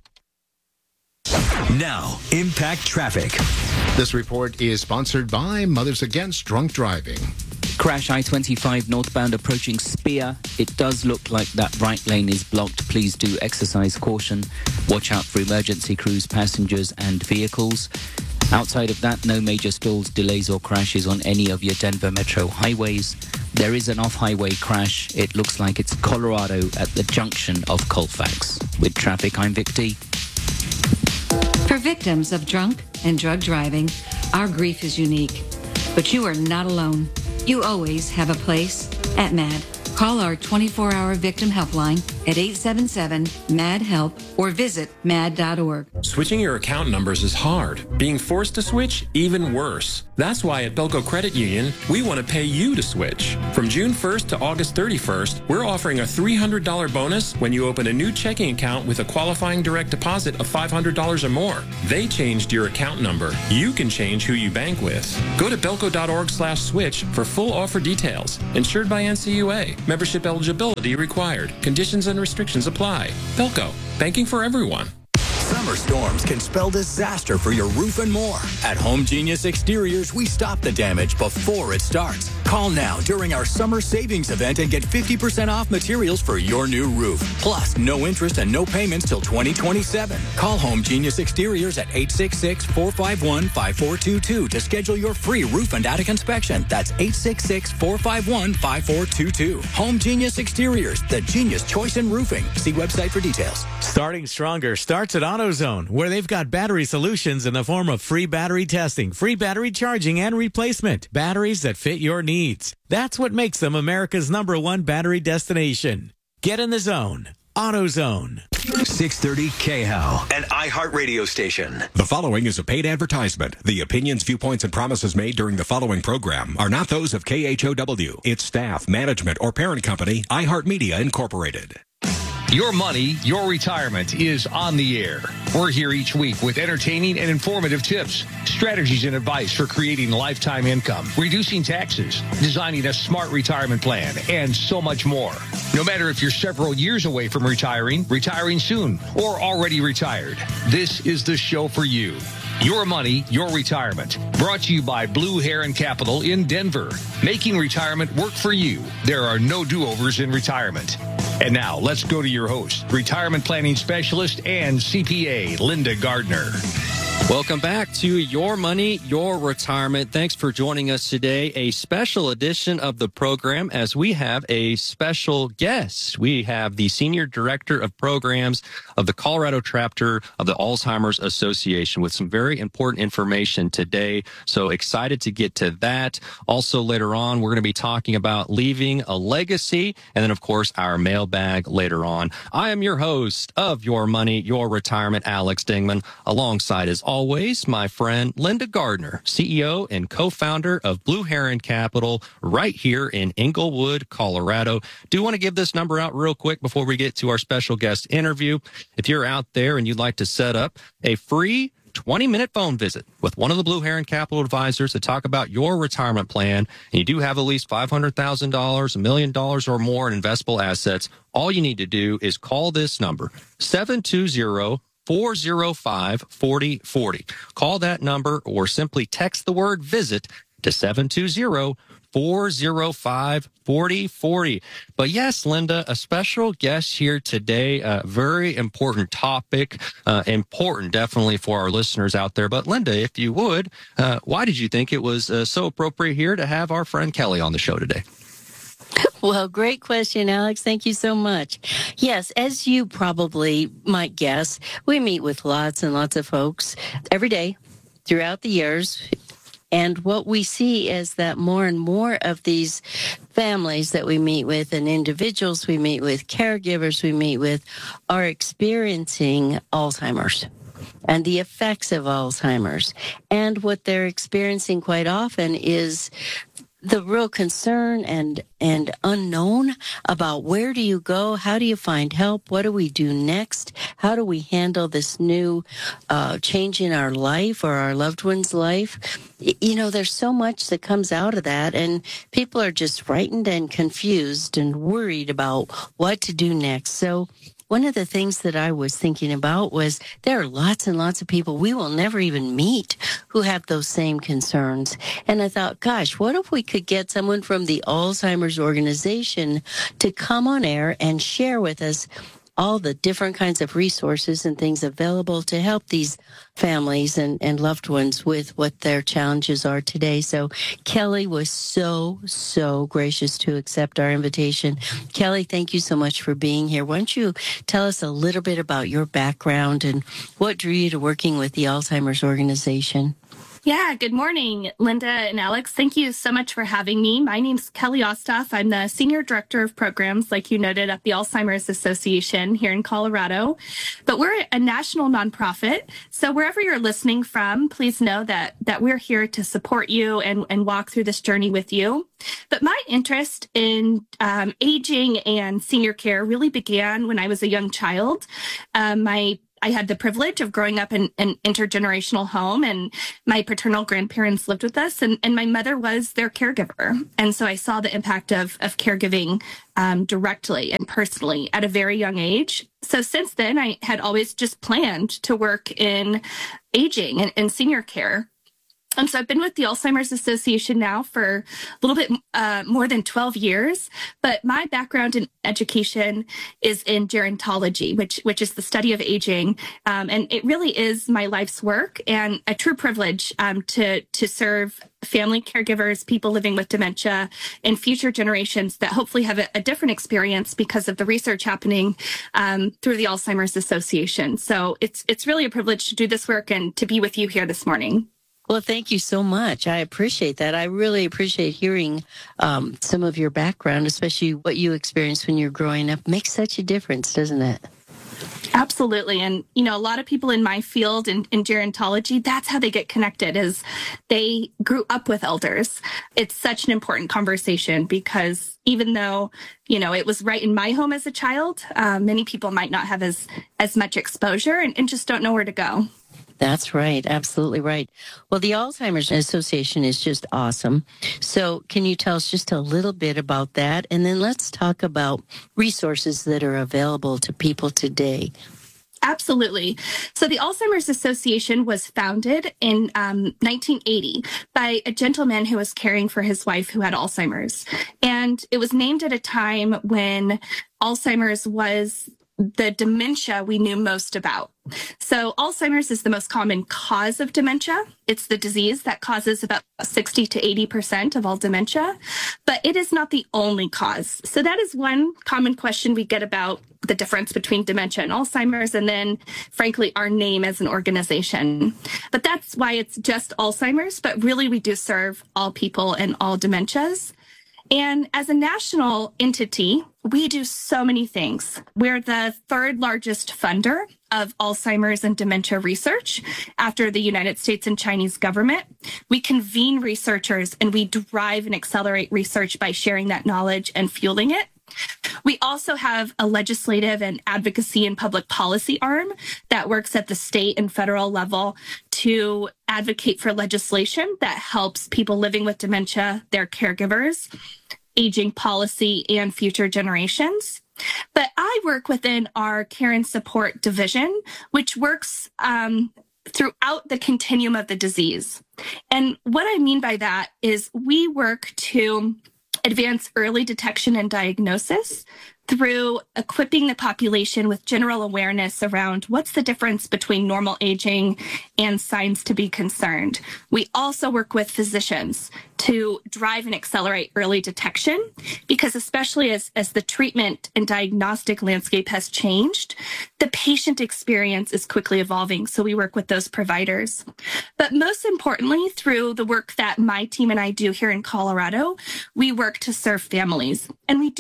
S19: Now, Impact Traffic.
S4: This report is sponsored by Mothers Against Drunk Driving.
S12: Crash I twenty-five northbound approaching Spear. It does look like that right lane is blocked. Please do exercise caution. Watch out for emergency crews, passengers and vehicles. Outside of that, no major stalls, delays or crashes on any of your Denver metro highways. There is an off-highway crash. It looks like it's Colorado at the junction of Colfax. With traffic, I'm Vic D.
S23: For victims of drunk and drug driving, our grief is unique. But you are not alone. You always have a place at MAD. Call our twenty-four hour victim helpline at eight seven seven, M A D, HELP or visit mad dot org.
S24: Switching your account numbers is hard. Being forced to switch, even worse. That's why at Belco Credit Union, we want to pay you to switch. From June first to August thirty-first, we're offering a three hundred dollars bonus when you open a new checking account with a qualifying direct deposit of five hundred dollars or more. They changed your account number. You can change who you bank with. Go to belco dot org slash switch for full offer details. Insured by N C U A. Membership eligibility required. Conditions and restrictions apply. Belco. Banking for everyone.
S19: Summer storms can spell disaster for your roof and more. At Home Genius Exteriors, we stop the damage before it starts. Call now during our summer savings event and get fifty percent off materials for your new roof. Plus, no interest and no payments till twenty twenty-seven. Call Home Genius Exteriors at eight six six, four five one, five four two two to schedule your free roof and attic inspection. That's eight six six, four five one, five four two two. Home Genius Exteriors, the genius choice in roofing. See website for details.
S25: Starting Stronger starts at AutoZone, where they've got battery solutions in the form of free battery testing, free battery charging, and replacement. Batteries that fit your needs. That's what makes them America's number one battery destination. Get in the zone. AutoZone.
S19: six thirty K H O L, an iHeart radio station.
S26: The following is a paid advertisement. The opinions, viewpoints, and promises made during the following program are not those of K H O W, its staff, management, or parent company, iHeartMedia Incorporated.
S27: Your money, your retirement is on the air. We're here each week with entertaining and informative tips, strategies, and advice for creating lifetime income, reducing taxes, designing a smart retirement plan, and so much more. No matter if you're several years away from retiring, retiring soon, or already retired, this is the show for you. Your money, your retirement. Brought to you by Blue Heron Capital in Denver. Making retirement work for you. There are no do-overs in retirement. And now, let's go to your host, retirement planning specialist and C P A, Linda Gardner.
S28: Welcome back to Your Money, Your Retirement. Thanks for joining us today. A special edition of the program as we have a special guest. We have the Senior Director of Programs of the Colorado chapter of the Alzheimer's Association with some very important information today. So excited to get to that. Also later on, we're going to be talking about leaving a legacy and then, of course, our mailbag later on. I am your host of Your Money, Your Retirement, Alex Dingman, alongside as always, my friend Linda Gardner, C E O and co-founder of Blue Heron Capital right here in Englewood, Colorado. Do want to give this number out real quick before we get to our special guest interview. If you're out there and you'd like to set up a free twenty minute phone visit with one of the Blue Heron Capital advisors to talk about your retirement plan, and you do have at least five hundred thousand dollars, a million dollars or more in investable assets, all you need to do is call this number, seven two zero, four zero five, four zero four zero. Call that number or simply text the word visit to seven two zero, four zero five, four zero four zero. But yes, Linda, a special guest here today, a very important topic, uh, important definitely for our listeners out there. But Linda, if you would, uh, why did you think it was uh, so appropriate here to have our friend Kelly on the show today?
S29: Well, great question, Alex. Thank you so much. Yes, as you probably might guess, we meet with lots and lots of folks every day throughout the years. And what we see is that more and more of these families that we meet with and individuals we meet with, caregivers we meet with, are experiencing Alzheimer's and the effects of Alzheimer's. And what they're experiencing quite often is the real concern and and unknown about where do you go, how do you find help, what do we do next, how do we handle this new uh, change in our life or our loved one's life. You know, there's so much that comes out of that, and people are just frightened and confused and worried about what to do next. So one of the things that I was thinking about was there are lots and lots of people we will never even meet who have those same concerns. And I thought, gosh, what if we could get someone from the Alzheimer's organization to come on air and share with us all the different kinds of resources and things available to help these families and, and loved ones with what their challenges are today. So Kelly was so, so gracious to accept our invitation. Kelly, thank you so much for being here. Why don't you tell us a little bit about your background and what drew you to working with the Alzheimer's organization?
S1: Yeah, good morning, Linda and Alex. Thank you so much for having me. My name's Kelly Ostoff. I'm the Senior Director of Programs, like you noted, at the Alzheimer's Association here in Colorado. But we're a national nonprofit, so wherever you're listening from, please know that that we're here to support you and, and walk through this journey with you. But my interest in um, aging and senior care really began when I was a young child. Um, my I had the privilege of growing up in an intergenerational home, and my paternal grandparents lived with us, and, and my mother was their caregiver. And so I saw the impact of, of caregiving um, directly and personally at a very young age. So since then, I had always just planned to work in aging and, and senior care. And so I've been with the Alzheimer's Association now for a little bit uh, more than twelve years, but my background in education is in gerontology, which which is the study of aging, um, and it really is my life's work and a true privilege um, to to serve family caregivers, people living with dementia, and future generations that hopefully have a, a different experience because of the research happening um, through the Alzheimer's Association. So it's it's really a privilege to do this work and to be with you here this morning.
S29: Well, thank you so much. I appreciate that. I really appreciate hearing um, some of your background, especially what you experienced when you were growing up. Makes such a difference, doesn't it?
S1: Absolutely. And, you know, a lot of people in my field in, in gerontology, that's how they get connected, is they grew up with elders. It's such an important conversation because even though, you know, it was right in my home as a child, uh, many people might not have as, as much exposure and, and just don't know where to go.
S29: That's right. Absolutely right. Well, the Alzheimer's Association is just awesome. So can you tell us just a little bit about that? And then let's talk about resources that are available to people today.
S1: Absolutely. So the Alzheimer's Association was founded in um, nineteen eighty by a gentleman who was caring for his wife who had Alzheimer's. And it was named at a time when Alzheimer's was the dementia we knew most about. So Alzheimer's is the most common cause of dementia. It's the disease that causes about sixty to eighty percent of all dementia, but it is not the only cause. So that is one common question we get about the difference between dementia and Alzheimer's, and then, frankly, our name as an organization. But that's why it's just Alzheimer's, but really we do serve all people and all dementias. And as a national entity, we do so many things. We're the third largest funder of Alzheimer's and dementia research after the United States and Chinese government. We convene researchers and we drive and accelerate research by sharing that knowledge and fueling it. We also have a legislative and advocacy and public policy arm that works at the state and federal level to advocate for legislation that helps people living with dementia, their caregivers, aging policy, and future generations. But I work within our care and support division, which works um, throughout the continuum of the disease. And what I mean by that is we work to advance early detection and diagnosis through equipping the population with general awareness around what's the difference between normal aging and signs to be concerned. We also work with physicians to drive and accelerate early detection, because especially as, as the treatment and diagnostic landscape has changed, the patient experience is quickly evolving. So we work with those providers. But most importantly, through the work that my team and I do here in Colorado, we work to serve families. And we do that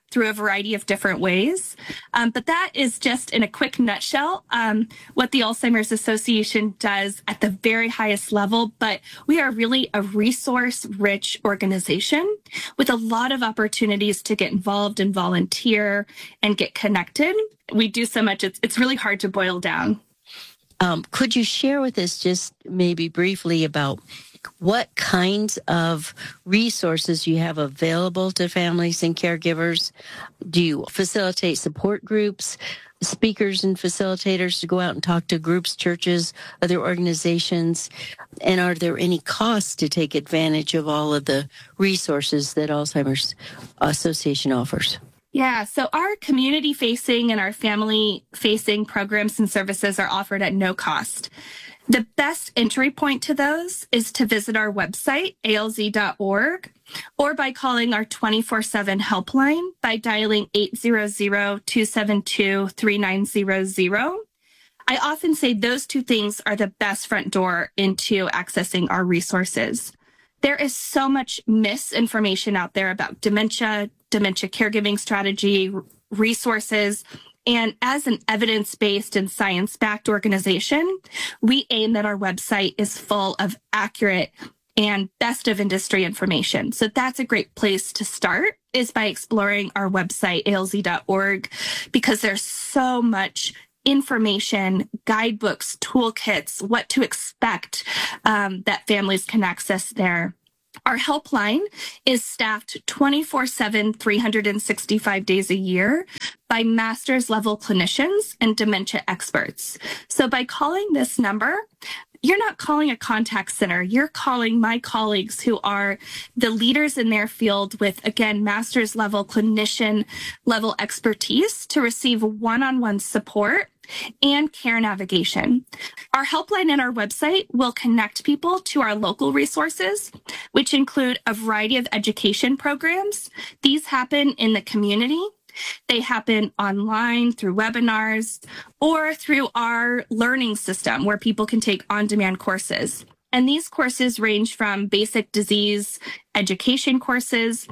S1: through a variety of different ways. Um, but that is just in a quick nutshell um, what the Alzheimer's Association does at the very highest level. But we are really a resource-rich organization with a lot of opportunities to get involved and volunteer and get connected. We do so much, it's, it's really hard to boil down.
S29: Um, could you share with us just maybe briefly about what kinds of resources you have available to families and caregivers? Do you facilitate support groups, speakers and facilitators to go out and talk to groups, churches, other organizations? And are there any costs to take advantage of all of the resources that Alzheimer's Association offers?
S1: Yeah, so our community-facing and our family-facing programs and services are offered at no cost. The best entry point to those is to visit our website, A L Z dot org, or by calling our twenty-four seven helpline by dialing eight hundred, two seven two, three nine zero zero. I often say those two things are the best front door into accessing our resources. There is so much misinformation out there about dementia, dementia caregiving strategy, resources. And as an evidence-based and science-backed organization, we aim that our website is full of accurate and best of industry information. So that's a great place to start, is by exploring our website, A L Z dot org, because there's so much information, guidebooks, toolkits, what to expect um, that families can access there. Our helpline is staffed twenty-four seven, three hundred sixty-five days a year by master's level clinicians and dementia experts. So by calling this number, you're not calling a contact center. You're calling my colleagues who are the leaders in their field with, again, master's level clinician level expertise to receive one-on-one support and care navigation. Our helpline and our website will connect people to our local resources, which include a variety of education programs. These happen in the community. They happen online through webinars or through our learning system where people can take on-demand courses. And these courses range from basic disease education courses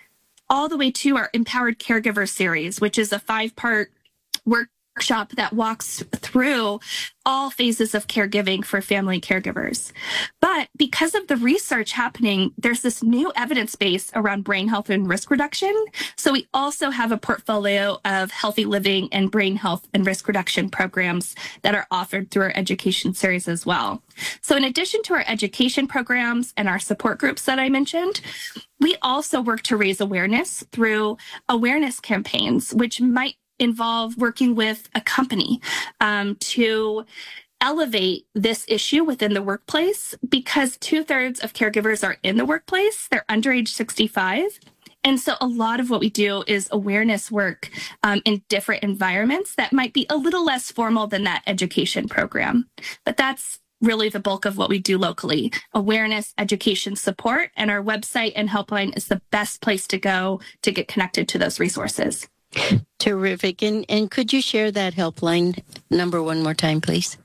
S1: all the way to our Empowered Caregiver series, which is a five-part work workshop that walks through all phases of caregiving for family caregivers. But because of the research happening, there's this new evidence base around brain health and risk reduction. So we also have a portfolio of healthy living and brain health and risk reduction programs that are offered through our education series as well. So in addition to our education programs and our support groups that I mentioned, we also work to raise awareness through awareness campaigns, which might involve working with a company um, to elevate this issue within the workplace, because two-thirds of caregivers are in the workplace. They're under age sixty-five. And so a lot of what we do is awareness work um, in different environments that might be a little less formal than that education program. But that's really the bulk of what we do locally: awareness, education, support, and our website and helpline is the best place to go to get connected to those resources.
S29: Terrific. And, and could you share that helpline number one more time, please?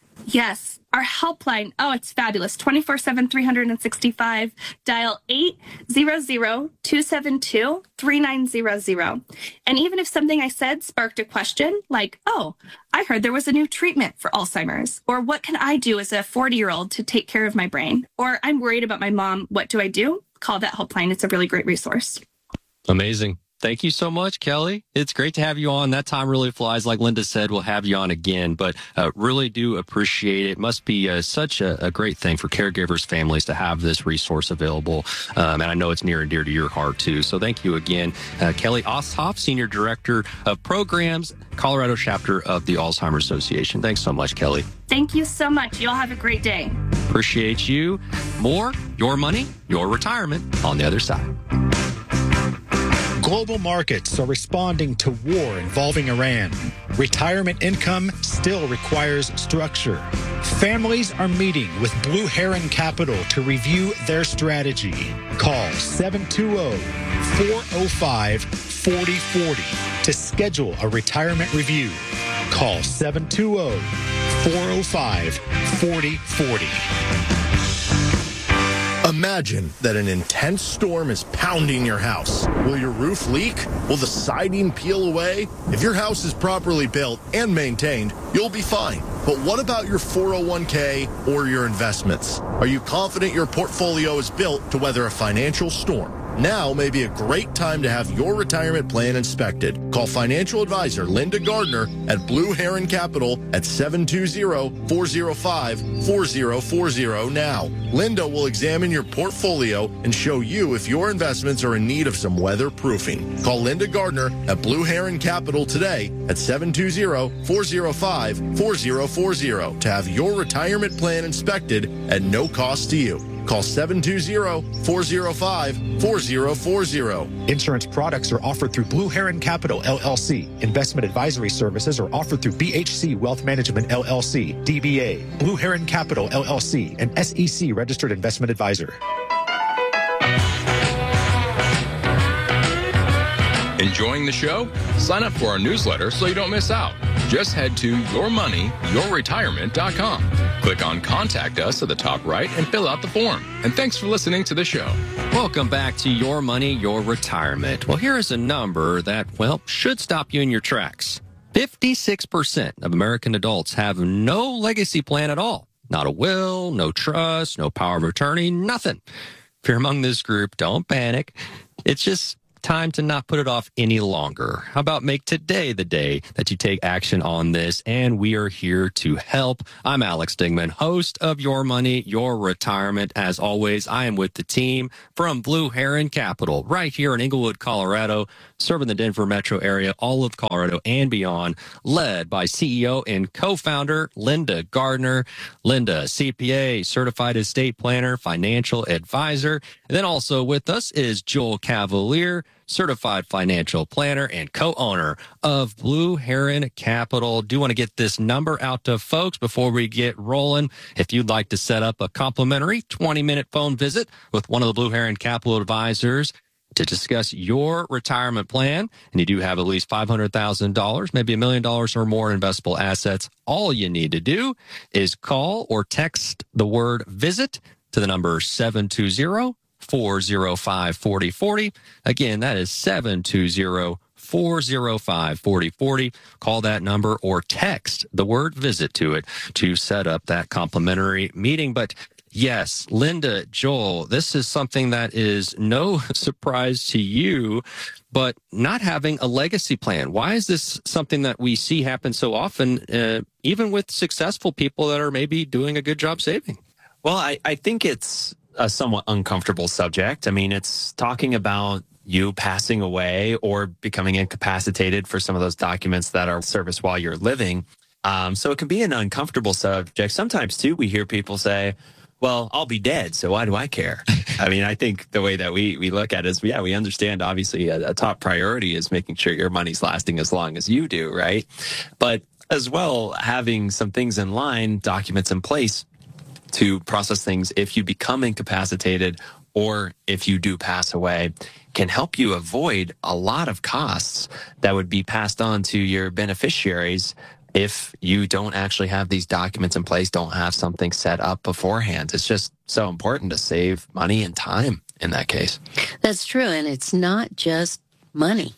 S1: Yes. Our helpline, oh, it's fabulous. twenty-four seven, three hundred sixty-five. Dial eight hundred, two seven two, three nine zero zero. And even if something I said sparked a question like, oh, I heard there was a new treatment for Alzheimer's, or what can I do as a forty-year-old to take care of my brain? Or I'm worried about my mom, what do I do? Call that helpline. It's a really great resource.
S28: Amazing. Thank you so much, Kelly. It's great to have you on. That time really flies. Like Linda said, we'll have you on again, but uh, really do appreciate it. It must be uh, such a, a great thing for caregivers, families to have this resource available. Um, and I know it's near and dear to your heart, too. So thank you again. Uh, Kelly Osthoff, Senior Director of Programs, Colorado Chapter of the Alzheimer's Association. Thanks so much, Kelly.
S1: Thank you so much. You all have a great day.
S28: Appreciate you. More, your money, your retirement on the other side.
S2: Global markets are responding to war involving Iran. Retirement income still requires structure. Families are meeting with Blue Heron Capital to review their strategy. Call seven two zero, four zero five, four zero four zero to schedule a retirement review. Call seven two zero, four zero five, four zero four zero.
S3: Imagine that an intense storm is pounding your house. Will your roof leak? Will the siding peel away? If your house is properly built and maintained, you'll be fine. But what about your four oh one k or your investments? Are you confident your portfolio is built to weather a financial storm? Now may be a great time to have your retirement plan inspected. Call financial advisor Linda Gardner at Blue Heron Capital at seven two zero, four zero five, four zero four zero now. Linda will examine your portfolio and show you if your investments are in need of some weatherproofing. Call Linda Gardner at Blue Heron Capital today at seven two zero, four zero five, four zero four zero to have your retirement plan inspected at no cost to you. Call seven two zero, four zero five, four zero four zero.
S2: Insurance products are offered through Blue Heron Capital, L L C. Investment advisory services are offered through B H C Wealth Management, L L C, D B A, Blue Heron Capital, L L C, an S E C registered investment advisor.
S5: Enjoying the show? Sign up for our newsletter so you don't miss out. Just head to your money your retirement dot com. Click on Contact Us at the top right and fill out the form. And thanks for listening to the show.
S28: Welcome back to Your Money, Your Retirement. Well, here is a number that, well, should stop you in your tracks. fifty-six percent of American adults have no legacy plan at all. Not a will, no trust, no power of attorney, nothing. If you're among this group, don't panic. It's just time to not put it off any longer. How about make today the day that you take action on this? And we are here to help. I'm Alex Stigman, host of Your Money, Your Retirement. As always, I am with the team from Blue Heron Capital right here in Englewood, Colorado, serving the Denver metro area, all of Colorado and beyond, led by C E O and co-founder Linda Gardner. Linda, C P A, certified estate planner, financial advisor. And then also with us is Joel Cavalier, certified financial planner and co-owner of Blue Heron Capital. Do want to get this number out to folks before we get rolling. If you'd like to set up a complimentary twenty minute phone visit with one of the Blue Heron Capital advisors to discuss your retirement plan, and you do have at least five hundred thousand dollars, maybe a million dollars or more in investable assets, all you need to do is call or text the word VISIT to the number seven two zero, four zero five, four zero four zero. Again, that is seven two zero, four zero five, four zero four zero. Call that number or text the word VISIT to it to set up that complimentary meeting. But yes, Linda, Joel, this is something that is no surprise to you, but not having a legacy plan. Why is this something that we see happen so often, uh, even with successful people that are maybe doing a good job saving?
S6: Well, I, I think it's a somewhat uncomfortable subject. I mean, it's talking about you passing away or becoming incapacitated for some of those documents that are serviced while you're living. Um, so it can be an uncomfortable subject. Sometimes, too, we hear people say, well, I'll be dead, so why do I care? I mean, I think the way that we, we look at it is, yeah, we understand, obviously, a, a top priority is making sure your money's lasting as long as you do, right? But as well, having some things in line, documents in place to process things if you become incapacitated or if you do pass away can help you avoid a lot of costs that would be passed on to your beneficiaries if you don't actually have these documents in place, don't have something set up beforehand. It's just so important to save money and time in that case.
S29: That's true. And it's not just money.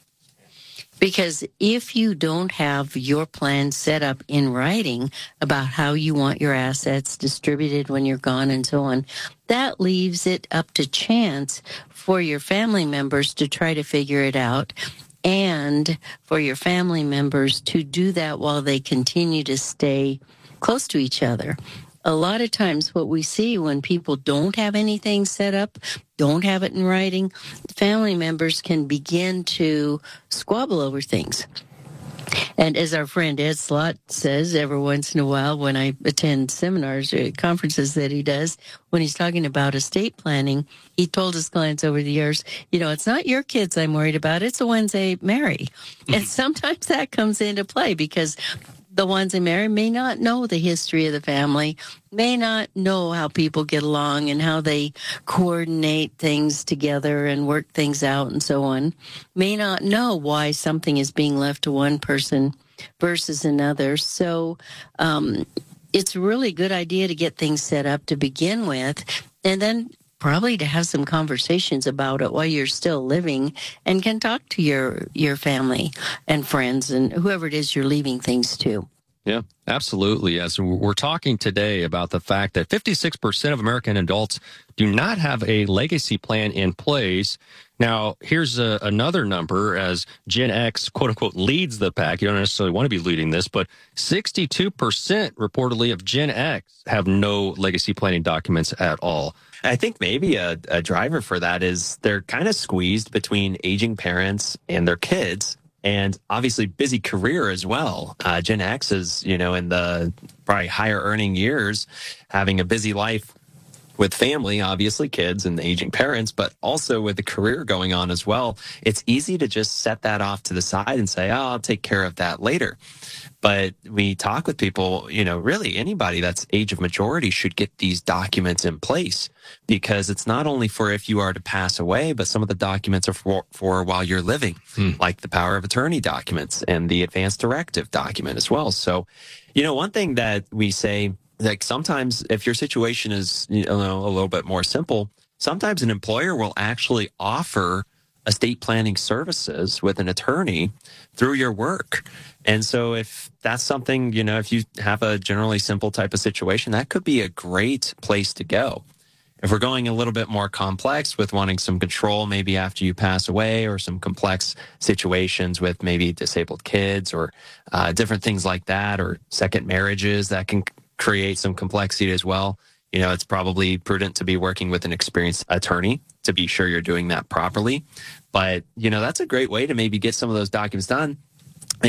S29: Because if you don't have your plan set up in writing about how you want your assets distributed when you're gone and so on, that leaves it up to chance for your family members to try to figure it out, and for your family members to do that while they continue to stay close to each other. A lot of times what we see when people don't have anything set up, don't have it in writing, family members can begin to squabble over things. And as our friend Ed Slott says every once in a while when I attend seminars or conferences that he does, when he's talking about estate planning, he told his clients over the years, you know, it's not your kids I'm worried about, it's the ones they marry. And sometimes that comes into play because the ones they marry may not know the history of the family, may not know how people get along and how they coordinate things together and work things out and so on, may not know why something is being left to one person versus another. So um, it's a really good idea to get things set up to begin with, and then probably to have some conversations about it while you're still living and can talk to your, your family and friends and whoever it is you're leaving things to.
S28: Yeah, absolutely. Yes. We're talking today about the fact that fifty-six percent of American adults do not have a legacy plan in place. Now, here's a, another number as Gen X, quote unquote, leads the pack. You don't necessarily want to be leading this, but sixty-two percent reportedly of Gen X have no legacy planning documents at all.
S6: I think maybe a, a driver for that is they're kind of squeezed between aging parents and their kids. And obviously busy career as well. Uh, Gen X is, you know, in the probably higher earning years, having a busy life with family, obviously kids and aging parents, but also with the career going on as well. It's easy to just set that off to the side and say, oh, I'll take care of that later. But we talk with people, you know, really anybody that's age of majority should get these documents in place, because it's not only for if you are to pass away, but some of the documents are for, for while you're living, hmm. like the power of attorney documents and the advance directive document as well. So, you know, one thing that we say, like sometimes if your situation is, you know, a little bit more simple, sometimes an employer will actually offer estate planning services with an attorney through your work. And so if that's something, you know, if you have a generally simple type of situation, that could be a great place to go. If we're going a little bit more complex with wanting some control, maybe after you pass away, or some complex situations with maybe disabled kids or uh, different things like that, or second marriages that can create some complexity as well. You know, it's probably prudent to be working with an experienced attorney to be sure you're doing that properly. But, you know, that's a great way to maybe get some of those documents done.